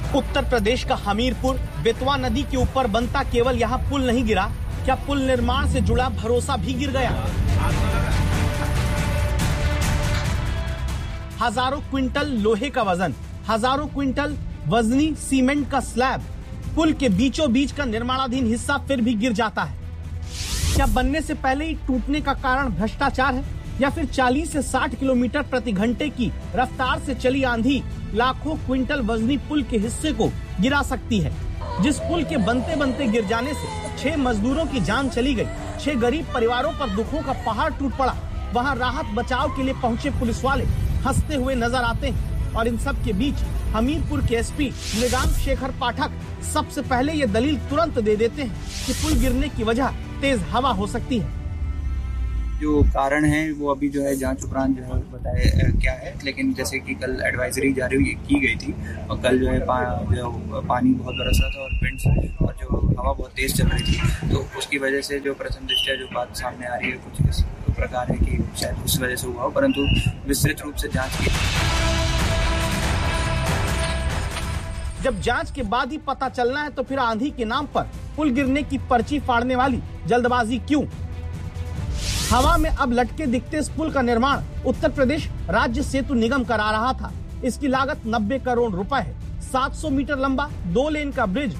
उत्तर प्रदेश का हमीरपुर बेतवा नदी के ऊपर बनता केवल यहाँ पुल नहीं गिरा, क्या पुल निर्माण से जुड़ा भरोसा भी गिर गया। हजारों क्विंटल लोहे का वजन, हजारों क्विंटल वजनी सीमेंट का स्लैब, पुल के बीचों बीच का निर्माणाधीन हिस्सा फिर भी गिर जाता है। क्या बनने से पहले ही टूटने का कारण भ्रष्टाचार है, या फिर 40 से 60 किलोमीटर प्रति घंटे की रफ्तार से चली आंधी लाखों क्विंटल वजनी पुल के हिस्से को गिरा सकती है। जिस पुल के बनते बनते गिर जाने से 6 मजदूरों की जान चली गई, 6 गरीब परिवारों पर दुखों का पहाड़ टूट पड़ा, वहाँ राहत बचाव के लिए पहुँचे पुलिस वाले हंसते हुए नजर आते हैं। और इन सब के बीच हमीरपुर के एसपी मृगांक शेखर पाठक सबसे पहले ये दलील तुरंत दे देते हैं कि पुल गिरने की वजह तेज हवा हो सकती है। जो कारण है वो अभी जो है जांच उपरांत जो है बताया क्या है, लेकिन जैसे कि कल एडवाइजरी जारी की गई थी और कल जो है पानी बहुत बरसा था और विंड्स और जो हवा बहुत तेज चल रही थी, तो उसकी वजह से जो प्रथम दृष्टया जो बात सामने आ रही है कुछ इस प्रकार है कि शायद उस वजह से हुआ हो, परंतु विस्तृत रूप से जाँच की। जब जांच के बाद ही पता चलना है तो फिर आंधी के नाम पर पुल गिरने की पर्ची फाड़ने वाली जल्दबाजी क्यों। हवा में अब लटके दिखते इस पुल का निर्माण उत्तर प्रदेश राज्य सेतु निगम करा रहा था। इसकी लागत 90 करोड़ रुपए है। 700 मीटर लंबा 2 लेन का ब्रिज